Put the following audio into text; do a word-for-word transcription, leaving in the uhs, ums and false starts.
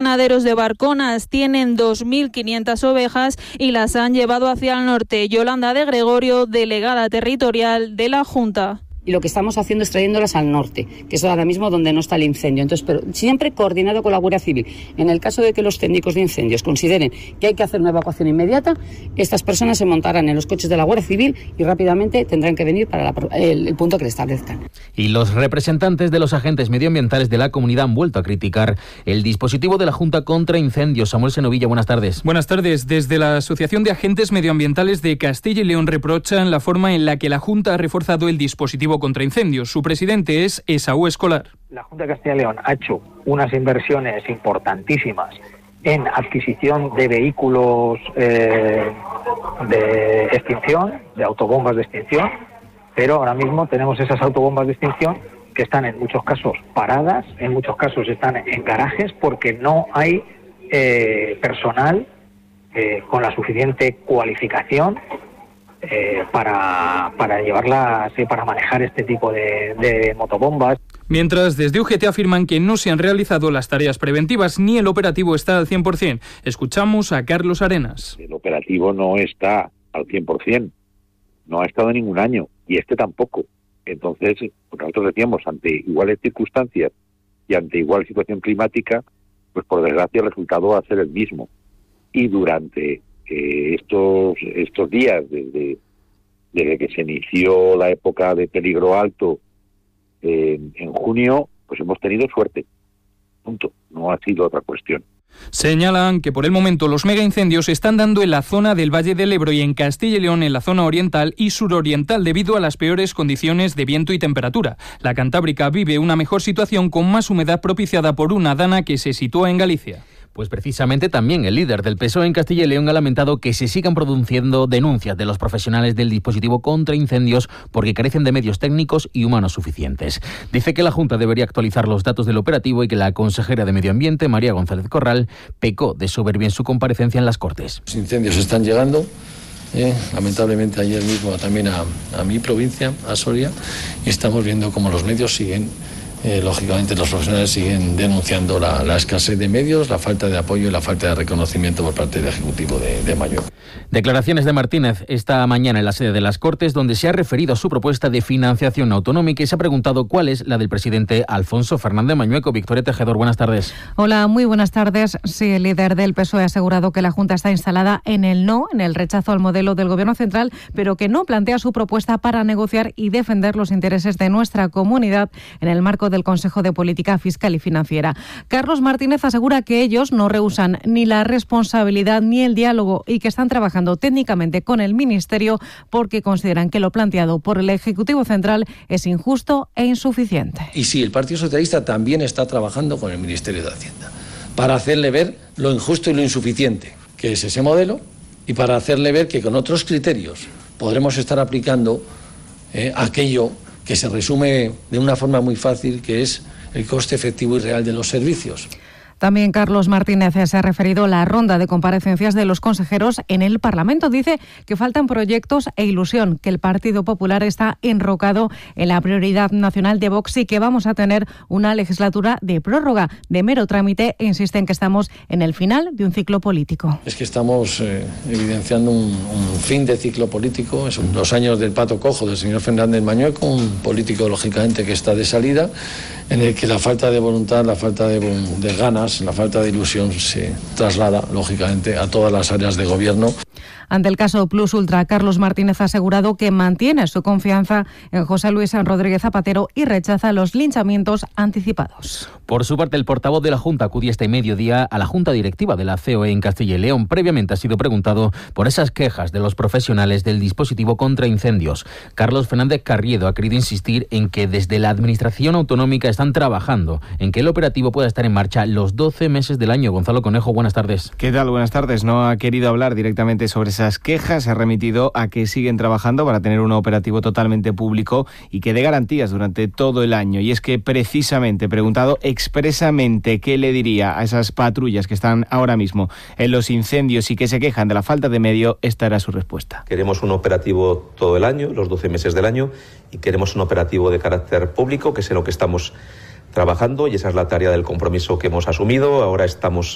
ganaderos de Barconas tienen dos mil quinientas ovejas y las han llevado hacia el norte. Yolanda de Gregorio, delegada territorial de la Junta. Y lo que estamos haciendo es trayéndolas al norte, que es ahora mismo donde no está el incendio. Entonces, pero siempre coordinado con la Guardia Civil. En el caso de que los técnicos de incendios consideren que hay que hacer una evacuación inmediata, estas personas se montarán en los coches de la Guardia Civil y rápidamente tendrán que venir para la, el, el punto que le establezcan. Y los representantes de los agentes medioambientales de la comunidad han vuelto a criticar el dispositivo de la Junta contra Incendios. Samuel Senovilla, buenas tardes. Buenas tardes. Desde la Asociación de Agentes Medioambientales de Castilla y León reprochan la forma en la que la Junta ha reforzado el dispositivo contra incendios. Su presidente es Esaú Escolar. La Junta de Castilla y León ha hecho unas inversiones importantísimas en adquisición de vehículos eh, de extinción, de autobombas de extinción, pero ahora mismo tenemos esas autobombas de extinción que están en muchos casos paradas, en muchos casos están en garajes porque no hay eh, personal eh, con la suficiente cualificación Eh, para, para llevarlas, eh, para manejar este tipo de, de motobombas. Mientras, desde U G T afirman que no se han realizado las tareas preventivas ni el operativo está al cien por ciento. Escuchamos a Carlos Arenas. El operativo no está al cien por ciento, no ha estado ningún año, y este tampoco. Entonces, nosotros decíamos, ante iguales circunstancias y ante igual situación climática, pues por desgracia el resultado va a ser el mismo. Y durante Eh, estos estos días, desde, desde que se inició la época de peligro alto eh, en junio, pues hemos tenido suerte. Punto. No ha sido otra cuestión. Señalan que por el momento los megaincendios se están dando en la zona del Valle del Ebro y en Castilla y León en la zona oriental y suroriental debido a las peores condiciones de viento y temperatura. La Cantábrica vive una mejor situación con más humedad propiciada por una dana que se sitúa en Galicia. Pues precisamente también el líder del P S O E en Castilla y León ha lamentado que se sigan produciendo denuncias de los profesionales del dispositivo contra incendios porque carecen de medios técnicos y humanos suficientes. Dice que la Junta debería actualizar los datos del operativo y que la consejera de Medio Ambiente, María González Corral, pecó de soberbia en su comparecencia en las Cortes. Los incendios están llegando, eh, lamentablemente ayer mismo también a, a mi provincia, a Soria, y estamos viendo cómo los medios siguen. Eh, lógicamente los profesionales siguen denunciando la, la escasez de medios, la falta de apoyo y la falta de reconocimiento por parte del Ejecutivo de, de Mayo. Declaraciones de Martínez esta mañana en la sede de las Cortes, donde se ha referido a su propuesta de financiación autonómica y se ha preguntado cuál es la del presidente Alfonso Fernández Mañueco. Victoria Tejedor, buenas tardes. Hola, muy buenas tardes. Sí, el líder del P S O E ha asegurado que la Junta está instalada en el no, en el rechazo al modelo del Gobierno central, pero que no plantea su propuesta para negociar y defender los intereses de nuestra comunidad en el marco del Consejo de Política Fiscal y Financiera. Carlos Martínez asegura que ellos no rehúsan ni la responsabilidad ni el diálogo y que están trabajando técnicamente con el Ministerio porque consideran que lo planteado por el Ejecutivo Central es injusto e insuficiente. Y sí, el Partido Socialista también está trabajando con el Ministerio de Hacienda para hacerle ver lo injusto y lo insuficiente que es ese modelo y para hacerle ver que con otros criterios podremos estar aplicando eh, aquello que se resume de una forma muy fácil, que es el coste efectivo y real de los servicios. También Carlos Martínez se ha referido a la ronda de comparecencias de los consejeros en el Parlamento. Dice que faltan proyectos e ilusión, que el Partido Popular está enrocado en la prioridad nacional de Vox y que vamos a tener una legislatura de prórroga, de mero trámite, e insiste en que estamos en el final de un ciclo político. Es que estamos eh, evidenciando un, un fin de ciclo político. Son los años del pato cojo del señor Fernández Mañueco, un político lógicamente que está de salida, en el que la falta de voluntad, la falta de, de ganas, la falta de ilusión se traslada, lógicamente, a todas las áreas de gobierno. Ante el caso Plus Ultra, Carlos Martínez ha asegurado que mantiene su confianza en José Luis Rodríguez Zapatero y rechaza los linchamientos anticipados. Por su parte, el portavoz de la Junta acudía este mediodía a la Junta Directiva de la C O E en Castilla y León. Previamente ha sido preguntado por esas quejas de los profesionales del dispositivo contra incendios. Carlos Fernández Carriedo ha querido insistir en que desde la Administración Autonómica están trabajando en que el operativo pueda estar en marcha los doce meses del año. Gonzalo Conejo, buenas tardes. ¿Qué tal? Buenas tardes. No ha querido hablar directamente sobre esas quejas, se ha remitido a que siguen trabajando para tener un operativo totalmente público y que dé garantías durante todo el año. Y es que precisamente, preguntado expresamente qué le diría a esas patrullas que están ahora mismo en los incendios y que se quejan de la falta de medio, esta era su respuesta. Queremos un operativo todo el año, los doce meses del año, y queremos un operativo de carácter público, que es en lo que estamos trabajando, y esa es la tarea del compromiso que hemos asumido. Ahora estamos